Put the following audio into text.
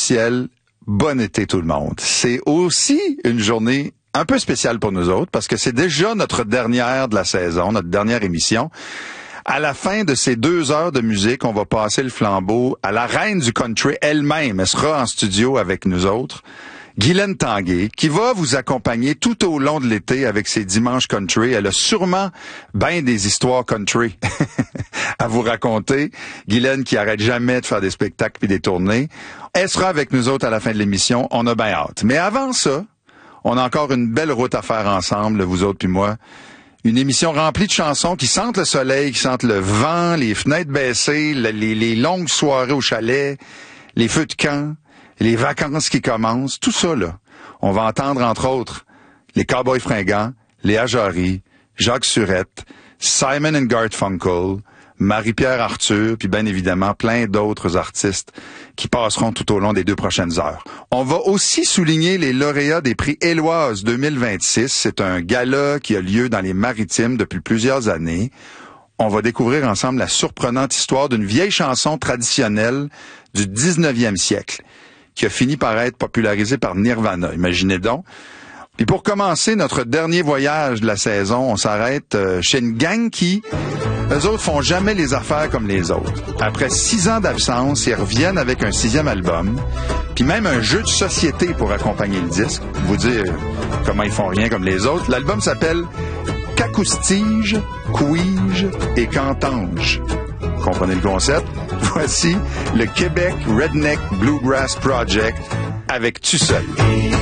officiel, bon été tout le monde. C'est aussi une journée un peu spéciale pour nous autres parce que c'est déjà notre dernière de la saison, notre dernière émission. À la fin de ces 2 heures de musique, on va passer le flambeau à la reine du country elle-même. Elle sera en studio avec nous autres. Guylaine Tanguay, qui va vous accompagner tout au long de l'été avec ses dimanches country. Elle a sûrement bien des histoires country à vous raconter. Guylaine qui arrête jamais de faire des spectacles puis des tournées. Elle sera avec nous autres à la fin de l'émission. On a bien hâte. Mais avant ça, on a encore une belle route à faire ensemble, vous autres puis moi. Une émission remplie de chansons qui sentent le soleil, qui sentent le vent, les fenêtres baissées, les longues soirées au chalet, les feux de camp, les vacances qui commencent, tout ça, là. On va entendre, entre autres, les Cowboys fringants, Léa Jarry, Jacques Surette, Simon and Garfunkel, Marie-Pierre Arthur, puis bien évidemment plein d'autres artistes qui passeront tout au long des 2 prochaines heures. On va aussi souligner les lauréats des prix Éloise 2026. C'est un gala qui a lieu dans les Maritimes depuis plusieurs années. On va découvrir ensemble la surprenante histoire d'une vieille chanson traditionnelle du 19e siècle qui a fini par être popularisée par Nirvana. Imaginez donc. Puis pour commencer notre dernier voyage de la saison, on s'arrête chez une gang qui, eux autres, font jamais les affaires comme les autres. Après 6 ans d'absence, ils reviennent avec un 6e album, puis même un jeu de société pour accompagner le disque. Vous dire comment ils font rien comme les autres. L'album s'appelle Qu'acoustige, Quige et Cantange. Comprenez le concept? Voici le Québec Redneck Bluegrass Project avec Tu seul.